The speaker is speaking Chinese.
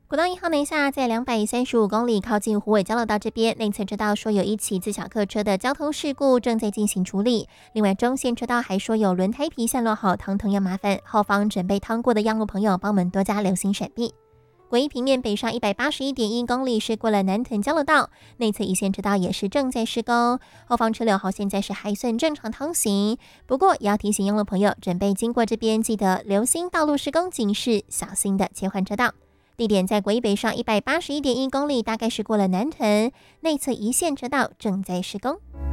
国道1号南下在235公里，靠近虎尾交流道这边，内侧车道说有一起自小客车的交通事故正在进行处理。另外，中线车道还说有轮胎皮下落后，疼痛要麻烦后方准备趟过的样路朋友帮我们多加留心闪避。国一平面北上181.1公里是过了南屯交流道，内侧一线车道也是正在施工，后方车流好现在是还算正常通行。不过也要提醒用路朋友，准备经过这边记得留心道路施工警示，小心的切换车道。地点在国一北上181.1公里，大概是过了南屯，内侧一线车道正在施工。